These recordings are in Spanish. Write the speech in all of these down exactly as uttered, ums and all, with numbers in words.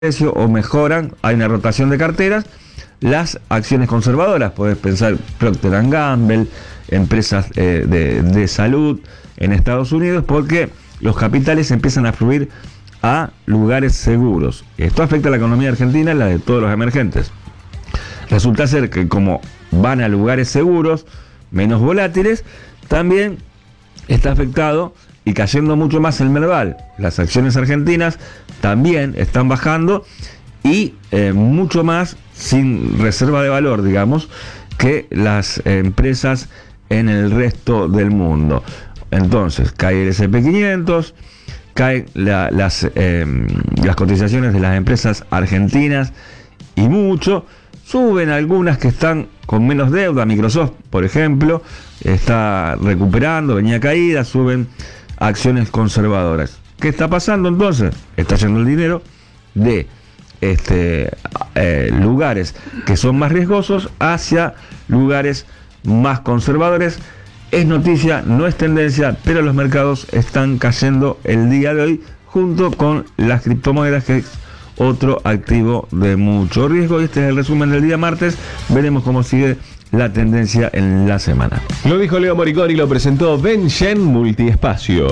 precio o mejoran, hay una rotación de carteras, las acciones conservadoras. Podés pensar Procter and Gamble, empresas eh, de, de salud en Estados Unidos, porque los capitales empiezan a fluir a lugares seguros. Esto afecta a la economía argentina y la de todos los emergentes. Resulta ser que como van a lugares seguros, menos volátiles, también está afectado y cayendo mucho más el Merval. Las acciones argentinas también están bajando y eh, mucho más sin reserva de valor, digamos, que las eh, empresas en el resto del mundo. Entonces, cae el ese and pe quinientos, caen la, las, eh, las cotizaciones de las empresas argentinas y mucho. Suben algunas que están con menos deuda. Microsoft, por ejemplo, está recuperando, venía caída, suben acciones conservadoras. ¿Qué está pasando entonces? Está yendo el dinero de este, eh, lugares que son más riesgosos hacia lugares más conservadores. Es noticia, no es tendencia, pero los mercados están cayendo el día de hoy junto con las criptomonedas, que es otro activo de mucho riesgo. Y este es el resumen del día martes. Veremos cómo sigue la tendencia en la semana. Lo dijo Leo Moricón y lo presentó Ben Shen Multiespacio.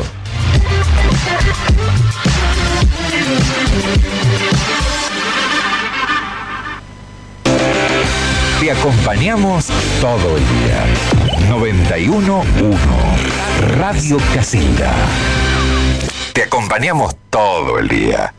Te acompañamos todo el día. noventa y uno punto uno Radio Casilda. Te acompañamos todo el día.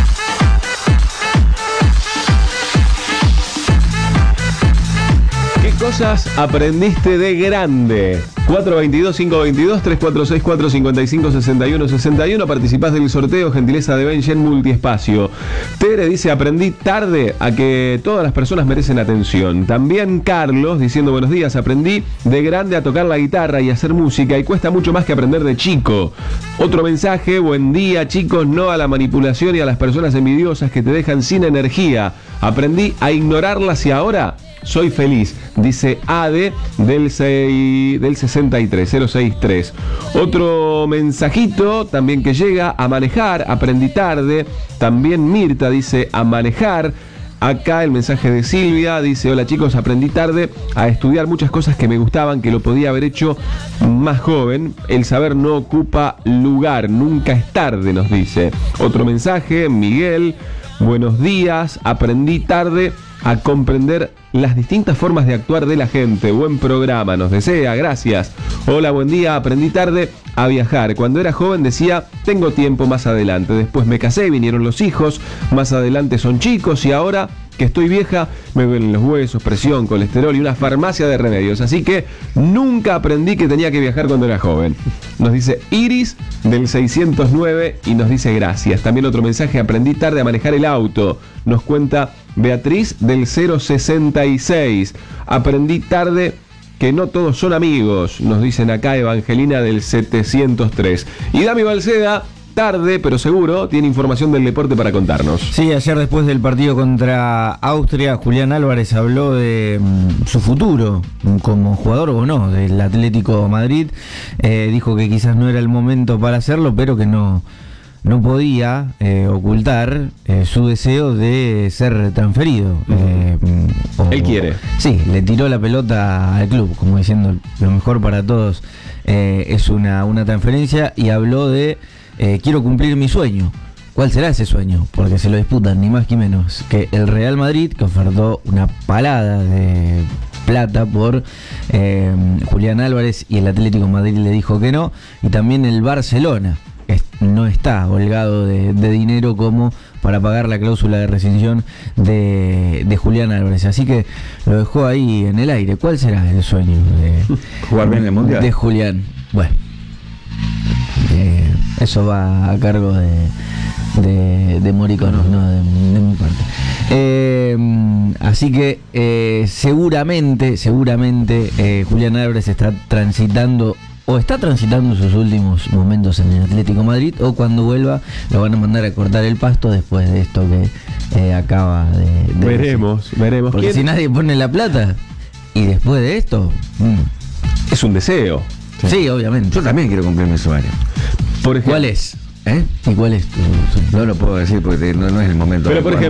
¿Qué cosas aprendiste de grande? cuatro dos dos, cinco dos dos, tres cuatro seis cuatro, cinco cinco seis uno seis uno. Participás del sorteo, gentileza de Ben Shen Multiespacio. Tere dice: aprendí tarde a que todas las personas merecen atención. También Carlos diciendo: buenos días, aprendí de grande a tocar la guitarra y a hacer música y cuesta mucho más que aprender de chico. Otro mensaje: buen día chicos, no a la manipulación y a las personas envidiosas que te dejan sin energía. Aprendí a ignorarlas y ahora soy feliz, dice Ade del, seis, del sesenta y tres, cero sesenta y tres. Otro mensajito también que llega: a manejar, aprendí tarde. También Mirta dice: a manejar. Acá el mensaje de Silvia dice: hola chicos, aprendí tarde a estudiar muchas cosas que me gustaban, que lo podía haber hecho más joven. El saber no ocupa lugar, nunca es tarde, nos dice. Otro mensaje, Miguel: buenos días, aprendí tarde a comprender las distintas formas de actuar de la gente. Buen programa, nos desea, gracias. Hola, buen día, aprendí tarde a viajar. Cuando era joven decía: tengo tiempo más adelante. Después me casé, vinieron los hijos, más adelante son chicos y ahora que estoy vieja me duelen los huesos, presión, colesterol y una farmacia de remedios. Así que nunca aprendí que tenía que viajar cuando era joven. Nos dice Iris del seiscientos nueve y nos dice gracias. También otro mensaje: aprendí tarde a manejar el auto. Nos cuenta Beatriz del cero sesenta y seis. Aprendí tarde que no todos son amigos, nos dicen acá Evangelina del setecientos tres. Y Dami Balceda, tarde pero seguro, tiene información del deporte para contarnos. Sí, ayer después del partido contra Austria, Julián Álvarez habló de mm, su futuro como jugador o no del Atlético Madrid. Eh, dijo que quizás no era el momento para hacerlo, pero que no... no podía eh, ocultar eh, su deseo de ser transferido. Eh, o, Él quiere. Sí, le tiró la pelota al club, como diciendo: lo mejor para todos eh, es una, una transferencia, y habló de eh, quiero cumplir mi sueño. ¿Cuál será ese sueño? Porque se lo disputan ni más ni menos que el Real Madrid, que ofertó una palada de plata por eh, Julián Álvarez, y el Atlético de Madrid le dijo que no, y también el Barcelona no está holgado de, de dinero como para pagar la cláusula de rescisión de, de Julián Álvarez. Así que lo dejó ahí en el aire. ¿Cuál será el sueño de jugar bien el mundial de Julián? Bueno, eh, eso va a cargo de de, de Moricón, no de, de mi parte. Eh, así que eh, seguramente, seguramente eh, Julián Álvarez está transitando o está transitando sus últimos momentos en el Atlético Madrid, o cuando vuelva lo van a mandar a cortar el pasto después de esto que eh, acaba de, de veremos, decir. veremos. Porque ¿Quién? Si nadie pone la plata y después de esto mmm. Es un deseo. Sí, obviamente. Yo también quiero cumplir mi sueño. Por ejemplo, ¿Cuál es? ¿Eh? ¿Y cuál es tu sueño? No lo puedo decir porque no, no es el momento. Pero por adecuado.